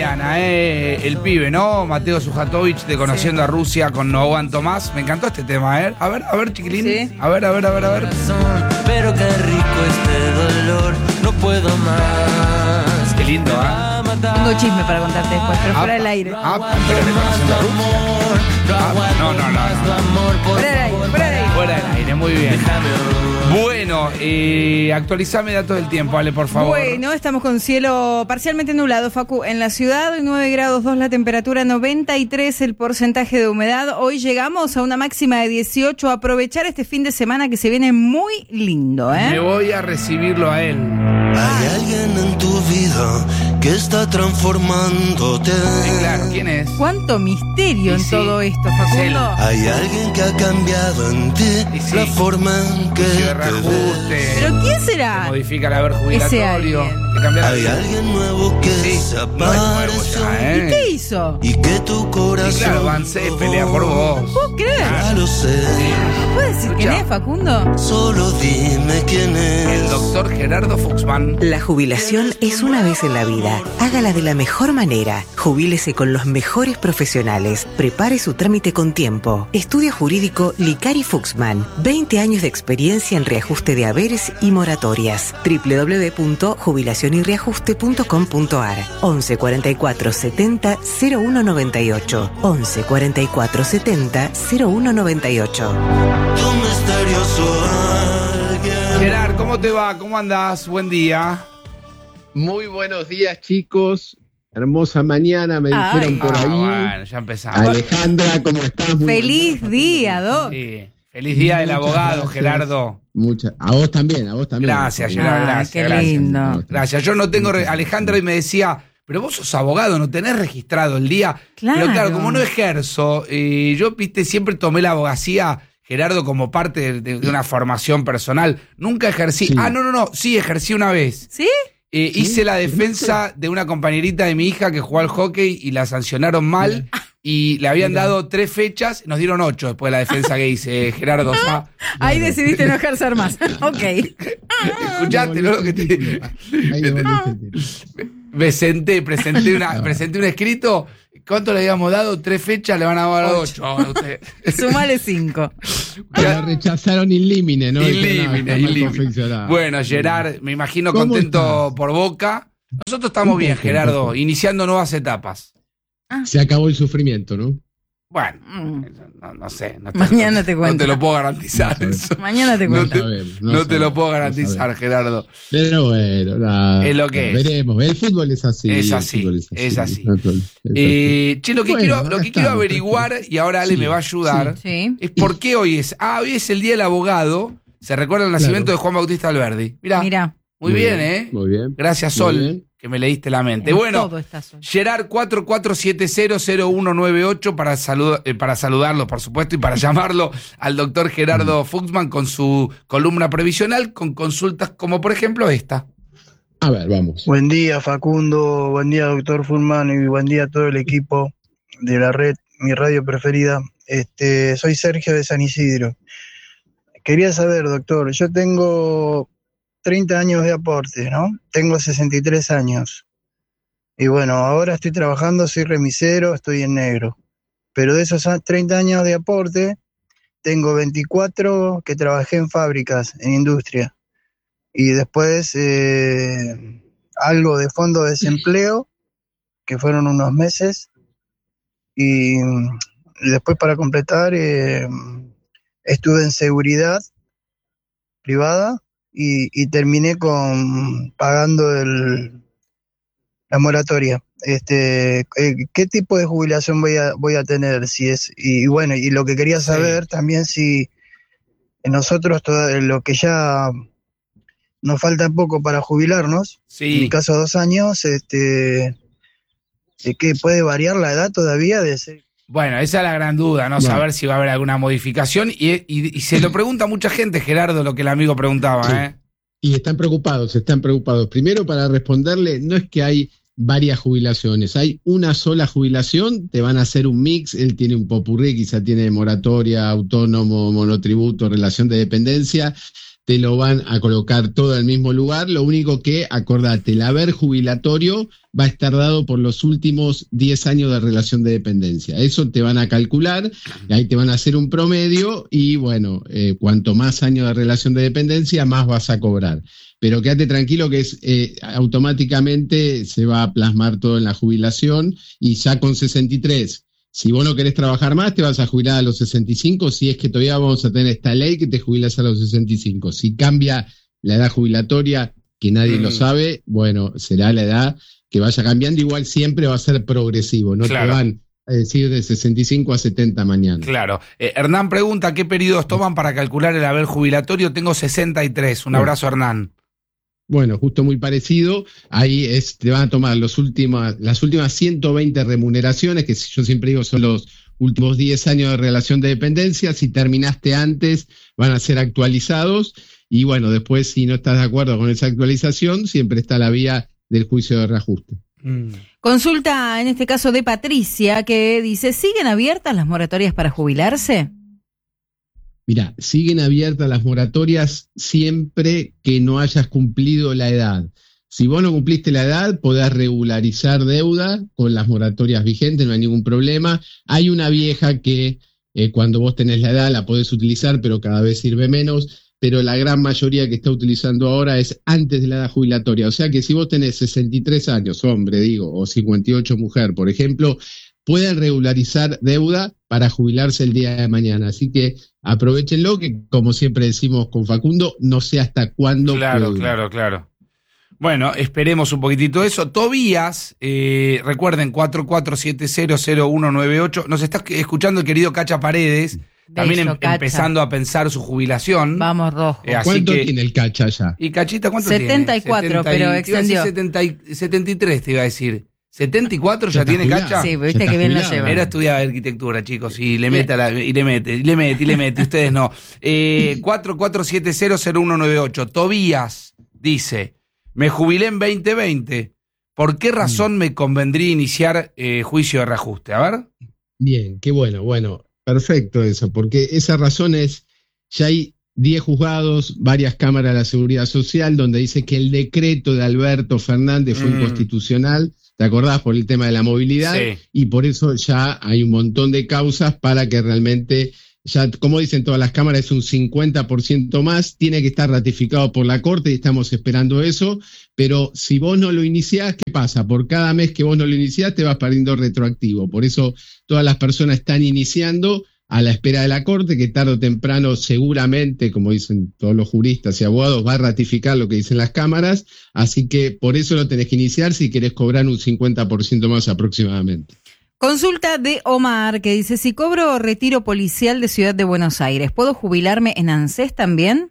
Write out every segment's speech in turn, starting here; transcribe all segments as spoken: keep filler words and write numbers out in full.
mañana, eh, el pibe, ¿no? Mateo Sujatovich de Conociendo sí. a Rusia con No aguanto más. Me encantó este tema, ¿eh? A ver, a ver, chiquilín. Sí. A ver, a ver, a ver, a ver. Pero qué rico este dolor, no puedo más. Qué lindo, ¿eh? Tengo chisme para contarte después, pero fuera del aire. Ah, pero de Conociendo a Rusia. Ah, no, no, no, no. Fuera del aire, fuera del aire. Fuera del aire, muy bien. Bueno, eh, actualizame datos del tiempo, Ale, por favor. Bueno, estamos con cielo parcialmente nublado, Facu. En la ciudad, nueve grados dos la temperatura, noventa y tres el porcentaje de humedad. Hoy llegamos a una máxima de dieciocho. Aprovechar este fin de semana que se viene muy lindo, ¿eh? Me voy a recibirlo a él. Hay alguien en tu vida que está transformándote. Sí, claro, ¿quién es? ¿Cuánto misterio en sí, todo esto, Facundo? Hay alguien que ha cambiado en ti sí, la forma en que te reajuste. ¿Pero quién será? Te modifica el haber jubilatorio. Hay alguien nuevo que sí, se apareció. No ¿eh? ¿Y qué hizo? Y que tu corazón. Y claro, Vance pelea por vos. ¿Puedo creer? Ya lo sé. ¿Puedes decir quién es, Facundo? Solo dime quién es. El doctor Gerardo Fuchsman. La jubilación es una vez en la vida. Hágala de la mejor manera. Jubílese con los mejores profesionales. Prepare su trámite con tiempo. Estudio jurídico Licari Fuchsman. veinte años de experiencia en reajuste de haberes y moratorias. doble u doble u doble u punto jubilación y reajuste punto com punto a r. once cuarenta y cuatro setenta cero uno noventa y ocho. once cuarenta y cuatro setenta cero uno noventa y ocho. Tu misterioso alguien. Gerard, ¿cómo te va? ¿Cómo andás? Buen día. Muy buenos días, chicos. Hermosa mañana, me Ay. dijeron por Ah, ahí. bueno, ya empezamos. Alejandra, ¿cómo estás? Muy Feliz buenas día, Doc. Sí. Feliz día del Muchas abogado, gracias. Gerardo. Muchas. A vos también, a vos también. Gracias, Gerard, Ah, gracias. qué gracias. lindo. Gracias. Yo no tengo. Re- Alejandra hoy me decía, pero vos sos abogado, no tenés registrado el día. Claro. Pero claro, como no ejerzo, eh, yo viste, siempre tomé la abogacía, Gerardo, como parte de, de- de una formación personal. Nunca ejercí. Sí. Ah, no, no, no. Sí, ejercí una vez. ¿Sí? Eh, ¿Sí? Hice la defensa de una compañerita de mi hija que jugó al hockey y la sancionaron mal. Y le habían dado tres fechas, nos dieron ocho después de la defensa que hice, Gerardo. O sea, Ahí decidiste no ejercer más. Ok. escuchaste, ¿no? Lo que te, Ahí devolviste el título. me senté, presenté, una, presenté un escrito. ¿Cuánto le habíamos dado? Tres fechas, le van a dar ocho. Ahora usted. Sumale cinco. La rechazaron in limine, ¿no? Ilímine, Está mal ilímine. confeccionada. Bueno, Gerard, me imagino ¿Cómo contento estás? por Boca. Nosotros estamos Un bien, poco, Gerardo, un poco. iniciando nuevas etapas. Se acabó el sufrimiento, ¿no? Bueno, Mm. no, no sé. No te, Mañana te cuento. No te lo puedo garantizar. No eso. Mañana te No cuento. te, sabemos, no no te lo sabemos, puedo no garantizar, sabemos. Gerardo. Pero bueno, nada. Es lo que es. Veremos. El fútbol es así. Es el así, fútbol es así. Es así. Eh, che, lo que Bueno, quiero, acá lo que quiero estamos, averiguar, y ahora Ale Sí, me va a ayudar, Sí. es por qué hoy es. Ah, hoy es el Día del Abogado. Se recuerda el nacimiento Claro. de Juan Bautista Alberdi. Mirá, Mira, muy bien, ¿eh? Muy bien. Gracias, Muy Sol, bien. que me leíste la mente. en Bueno, todo está sol. Gerard cuatro cuatro siete cero cero uno nueve ocho para, salud, eh, para saludarlo, por supuesto, y para llamarlo al doctor Gerardo Fuchsman con su columna previsional, con consultas como, por ejemplo, esta. A ver, vamos. Buen día, Facundo, buen día, doctor Fullman, y buen día a todo el equipo de la red, mi radio preferida. Este, soy Sergio de San Isidro. Quería saber, doctor, yo tengo treinta años de aporte, ¿no? Tengo sesenta y tres años. Y bueno, ahora estoy trabajando, soy remisero, estoy en negro. Pero de esos treinta años de aporte, tengo veinticuatro que trabajé en fábricas, en industria. Y después eh, algo de fondo de desempleo, que fueron unos meses. Y, y después para completar, eh, estuve en seguridad privada y, y terminé con pagando el, la moratoria. Este, eh, ¿qué tipo de jubilación voy a, voy a tener? Si es, y, y bueno, y lo que quería saber sí. también si nosotros, todo, lo que ya nos falta poco para jubilarnos, Sí. en mi caso dos años, este, ¿qué puede variar la edad todavía de ese? Bueno, esa es la gran duda, ¿no? Bueno. Saber si va a haber alguna modificación. Y, y, y se lo pregunta mucha gente, Gerardo, lo que el amigo preguntaba, Sí. ¿eh? Y están preocupados, están preocupados. Primero, para responderle, no es que hay varias jubilaciones, hay una sola jubilación, te van a hacer un mix, él tiene un popurrí, quizá tiene moratoria, autónomo, monotributo, relación de dependencia, te lo van a colocar todo en el mismo lugar. Lo único que, acordate, el haber jubilatorio va a estar dado por los últimos diez años de relación de dependencia. Eso te van a calcular, ahí te van a hacer un promedio y bueno, eh, cuanto más años de relación de dependencia, más vas a cobrar. Pero quédate tranquilo que es eh, automáticamente se va a plasmar todo en la jubilación y ya con sesenta y tres, si vos no querés trabajar más, te vas a jubilar a los sesenta y cinco, si es que todavía vamos a tener esta ley que te jubilas a los sesenta y cinco. Si cambia la edad jubilatoria, que nadie mm. lo sabe, bueno, será la edad que vaya cambiando, igual siempre va a ser progresivo, no claro. te van a decir de sesenta y cinco a setenta mañana. Claro. Eh, Hernán pregunta, ¿qué periodos toman para calcular el haber jubilatorio? Tengo sesenta y tres, un abrazo bueno. Hernán. Bueno, justo muy parecido, ahí es, te van a tomar los últimos, las últimas ciento veinte remuneraciones, que yo siempre digo son los últimos diez años de relación de dependencia. Si terminaste antes, van a ser actualizados, y bueno, después si no estás de acuerdo con esa actualización, siempre está la vía del juicio de reajuste. Mm. Consulta en este caso de Patricia, que dice, ¿siguen abiertas las moratorias para jubilarse? Mirá, siguen abiertas las moratorias siempre que no hayas cumplido la edad. Si vos no cumpliste la edad, podés regularizar deuda con las moratorias vigentes, no hay ningún problema. Hay una vieja que eh, cuando vos tenés la edad la podés utilizar, pero cada vez sirve menos, pero la gran mayoría que está utilizando ahora es antes de la edad jubilatoria. O sea que si vos tenés sesenta y tres años, hombre, digo, o cincuenta y ocho mujer, por ejemplo, pueden regularizar deuda para jubilarse el día de mañana. Así que aprovechenlo, que como siempre decimos con Facundo, no sé hasta cuándo. Claro, claro, claro. Bueno, esperemos un poquitito eso. Tobías, eh, recuerden, cuatro cuatro siete cero cero uno nueve ocho. Nos está escuchando el querido Cacha Paredes, también em, empezando a pensar su jubilación. Vamos, rojo. Eh, ¿Cuánto que, tiene el Cacha ya? ¿Y Cachita cuánto setenta y cuatro, tiene? setenta, pero extendió. setenta y, setenta y tres te iba a decir. ¿setenta y cuatro ya, ya tiene jubilado. Cacha? Sí, viste que bien jubilado. lo lleva. Era estudiar arquitectura, chicos, y le mete, la, y le mete, y le mete, y le mete, ustedes no. Eh, cuatro cuatro siete cero cero uno nueve ocho. Tobías dice, me jubilé en veinte veinte. ¿Por qué razón me convendría iniciar eh, juicio de reajuste? A ver. Bien, qué bueno, bueno, perfecto eso, porque esa razón es, ya hay diez juzgados, varias cámaras de la Seguridad Social, donde dice que el decreto de Alberto Fernández fue mm. inconstitucional. ¿Te acordás? Por el tema de la movilidad, sí. Y por eso ya hay un montón de causas para que realmente, ya como dicen todas las cámaras, es un cincuenta por ciento más, tiene que estar ratificado por la Corte y estamos esperando eso, pero si vos no lo iniciás, ¿qué pasa? Por cada mes que vos no lo iniciás te vas perdiendo retroactivo, por eso todas las personas están iniciando a la espera de la Corte, que tarde o temprano seguramente, como dicen todos los juristas y abogados, va a ratificar lo que dicen las cámaras, así que por eso lo tenés que iniciar si querés cobrar un cincuenta por ciento más aproximadamente. Consulta de Omar, que dice, si cobro retiro policial de Ciudad de Buenos Aires, ¿puedo jubilarme en ANSES también?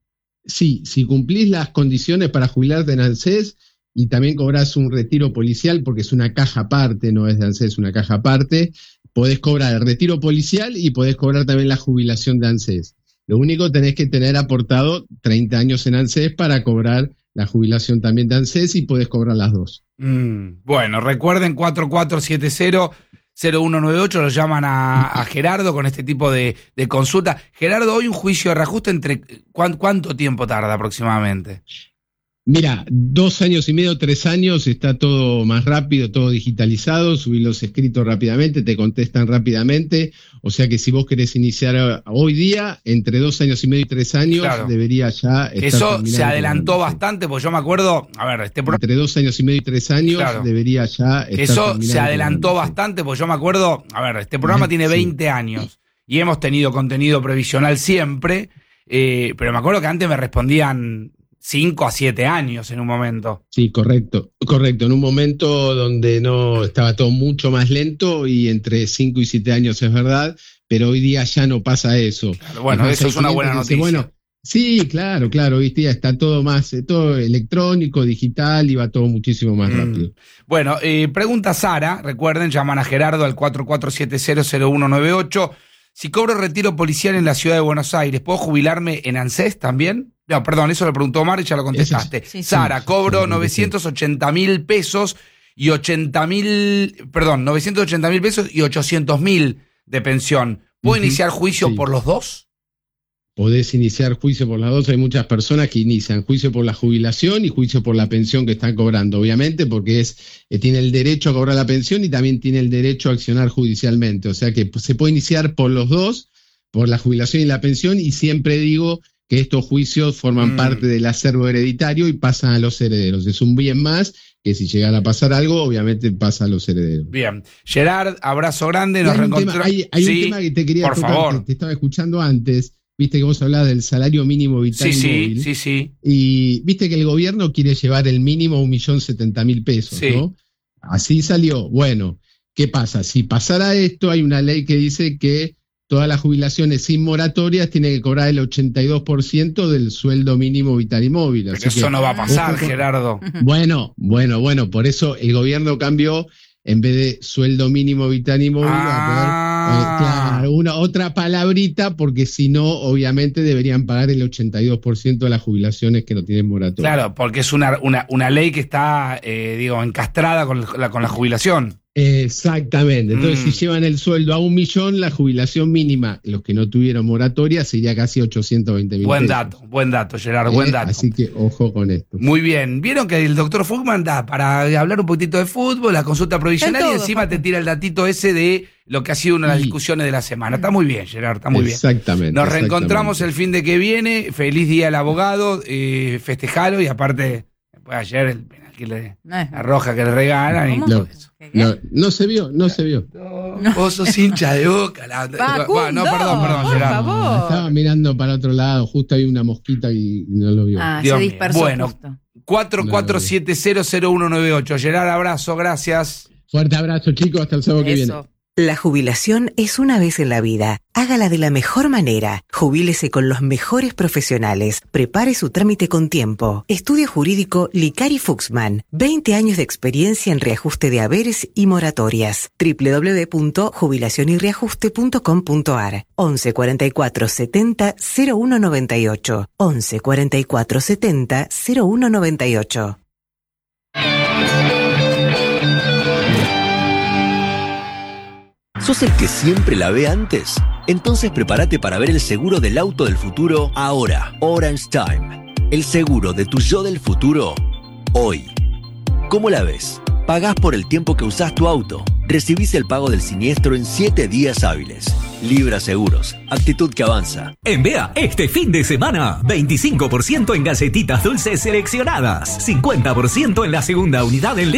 Sí, si cumplís las condiciones para jubilarte en ANSES y también cobrás un retiro policial, porque es una caja aparte, no es de ANSES, es una caja aparte, podés cobrar el retiro policial y podés cobrar también la jubilación de ANSES. Lo único tenés que tener aportado treinta años en ANSES para cobrar la jubilación también de ANSES y podés cobrar las dos. Mm, bueno, recuerden cuatro cuatro siete cero cero uno nueve ocho, lo llaman a, a Gerardo con este tipo de, de consulta. Gerardo, hoy un juicio de reajuste, entre ¿cuánto, cuánto tiempo tarda aproximadamente? Mira, dos años y medio, tres años, está todo más rápido, todo digitalizado, subí los escritos rápidamente, te contestan rápidamente, o sea que si vos querés iniciar hoy día, entre dos años y medio y tres años, claro, debería ya estar. Eso se adelantó bastante, porque yo me acuerdo, a ver, este programa... Entre dos años y medio y tres años, claro, debería ya estar. Eso se adelantó bastante, porque yo me acuerdo, a ver, este programa tiene veinte sí. años, y hemos tenido contenido previsional siempre, eh, pero me acuerdo que antes me respondían cinco a siete años en un momento. Sí, correcto, correcto. En un momento donde no estaba todo mucho más lento y entre cinco y siete años es verdad, pero hoy día ya no pasa eso. Claro, bueno, más eso es una buena noticia. Dice, bueno, sí, claro, claro, hoy día está todo más, todo electrónico, digital y va todo muchísimo más mm. rápido. Bueno, eh, pregunta Sara, recuerden, llaman a Gerardo al cuatro cuatro siete cero cero uno nueve ocho. Si cobro retiro policial en la Ciudad de Buenos Aires, ¿puedo jubilarme en ANSES también? No, perdón, eso lo preguntó Omar y ya lo contestaste. Sí, sí. Sara, cobro novecientos ochenta mil pesos y ochenta mil, perdón, novecientos ochenta mil pesos y ochocientos mil de pensión. ¿Puedo uh-huh. iniciar juicio sí. por los dos? podés iniciar juicio por las dos. Hay muchas personas que inician juicio por la jubilación y juicio por la pensión que están cobrando, obviamente, porque es eh, tiene el derecho a cobrar la pensión y también tiene el derecho a accionar judicialmente. O sea que se puede iniciar por los dos, por la jubilación y la pensión, y siempre digo que estos juicios forman mm. parte del acervo hereditario y pasan a los herederos. Es un bien más que si llegara a pasar algo, obviamente pasa a los herederos. Bien. Gerard, abrazo grande, nos reencontramos. Hay, hay sí, un tema que te quería por tocar, favor. que te estaba escuchando antes. Viste que vos hablabas del salario mínimo vital Sí, y móvil. sí, sí, sí. Y viste que el gobierno quiere llevar el mínimo a un millón setenta mil pesos, Sí. ¿no? Así salió. Bueno, ¿qué pasa? Si pasara esto, hay una ley que dice que todas las jubilaciones sin moratorias tienen que cobrar el ochenta y dos por ciento del sueldo mínimo vital y móvil. Pero Así eso que, no va a pasar, ojo con- Gerardo. Bueno, bueno, bueno, por eso el gobierno cambió, en vez de sueldo mínimo vital y móvil, Ah. a poder, eh, claro, una otra palabrita, porque si no, obviamente deberían pagar el ochenta y dos por ciento de las jubilaciones que no tienen moratoria. Claro, porque es una, una, una ley que está, eh, digo, encastrada con la, con la jubilación. Exactamente. Entonces, Mm. si llevan el sueldo a un millón, la jubilación mínima, los que no tuvieron moratoria, sería casi ochocientos veinte mil Buen pesos. dato, buen dato, Gerard, Eh, buen dato. Así que ojo con esto. Muy bien. Vieron que el doctor Fugman da para hablar un poquito de fútbol, la consulta provisional, Está y todo, encima Facu. te tira el datito ese de lo que ha sido una de las Sí. discusiones de la semana. Está muy bien, Gerard, está muy bien. Exactamente. Nos reencontramos el exactamente. fin de que viene. Feliz día al abogado. Eh, festejalo y aparte, después ayer el penal que le, Eh. la roja que le regalan. Y ¿Cómo? todo No. eso. ¿Qué, qué? No, no se vio, no se vio. No, vos sos hincha de Boca. La, Facundo, no, perdón, perdón, por Gerard. favor. Estaba mirando para otro lado, justo hay una mosquita y no lo vio. Ah, Dios se mío. dispersó Bueno. justo. cuatro cuatro siete cero cero uno nueve ocho. Gerard, abrazo, gracias. Fuerte abrazo, chicos, hasta el sábado que viene. Eso. La jubilación es una vez en la vida. Hágala de la mejor manera. Jubílese con los mejores profesionales. Prepare su trámite con tiempo. Estudio jurídico Licari Fuxman. veinte años de experiencia en reajuste de haberes y moratorias. doble u doble u doble u punto jubilación y reajuste punto com punto a r. once cuarenta y cuatro setenta cero uno noventa y ocho. once cuarenta y cuatro setenta cero uno noventa y ocho. ¿Sos el que siempre la ve antes? Entonces prepárate para ver el seguro del auto del futuro ahora. Orange Time. El seguro de tu yo del futuro hoy. ¿Cómo la ves? Pagás por el tiempo que usás tu auto. Recibís el pago del siniestro en siete días hábiles. Libra Seguros. Actitud que avanza. En Bea, este fin de semana, veinticinco por ciento en galletitas dulces seleccionadas, cincuenta por ciento en la segunda unidad en